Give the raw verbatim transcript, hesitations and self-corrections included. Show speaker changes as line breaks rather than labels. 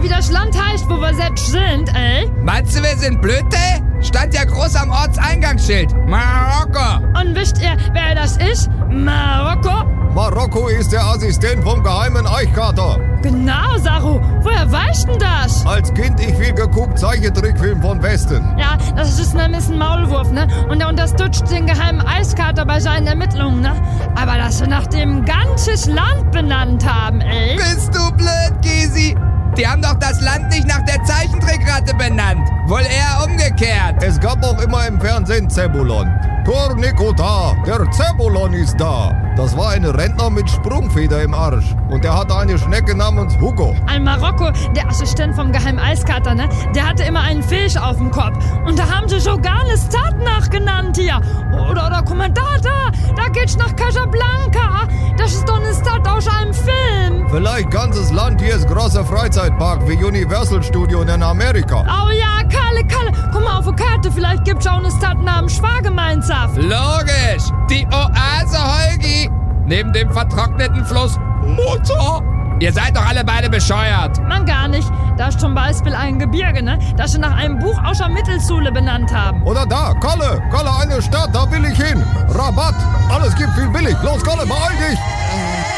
wie das Land heißt, wo wir selbst sind, ey?
Meinst du, wir sind Blöde? Stand ja groß am Ortseingangsschild. Marokko.
Und wisst ihr, wer das ist? Marokko?
Marokko ist der Assistent vom geheimen Eichkater.
Genau, Saru. Woher weißt denn das?
Als Kind ich viel geguckt, Zeichentrickfilm von Westen.
Ja, das ist nämlich ein Maulwurf, ne? Und er unterstützt den geheimen Eiskater bei seinen Ermittlungen, ne? Aber dass sie nach dem ganzes Land benannt haben, ey.
Bist du blöd, Gysi? Die haben doch das Land nicht nach der Zeichentrickratte benannt. Wohl eher umgekehrt.
Es gab auch immer im Fernsehen Zebulon. Tornico da, der Zebulon ist da. Das war ein Rentner mit Sprungfeder im Arsch. Und der hatte eine Schnecke namens Hugo.
Ein Marokko, der Assistent vom geheimen Eiskater, ne? Der hatte immer einen Fisch auf dem Kopf. Und da haben sie sogar eine Stadt nachgenannt hier. Oder, oder, guck mal, da, da, da geht's nach Casablanca. Das ist doch eine Stadt aus einem Film.
Vielleicht ganzes Land hier ist großer Freizeitpark wie Universal Studio in Amerika.
Oh ja, Kalle, Kalle, guck mal auf die Karte. Vielleicht gibt's auch eine Stadt namens Schwagemeinsaft.
Logisch. Die Oase Holgi. Neben dem vertrockneten Fluss Mutter. Ihr seid doch alle beide bescheuert.
Man gar nicht. Da ist zum Beispiel ein Gebirge, ne? Das sie nach einem Buch aus der Mittelsule benannt haben.
Oder da, Kalle, Kalle, eine Stadt, da will ich hin. Rabatt, alles gibt viel billig. Los, Kalle, beeil dich.